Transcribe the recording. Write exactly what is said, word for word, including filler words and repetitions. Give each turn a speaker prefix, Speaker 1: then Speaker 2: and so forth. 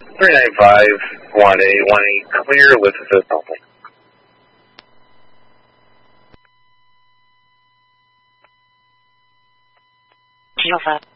Speaker 1: three nine five one eight one eight, clear with assist only.
Speaker 2: Alpha.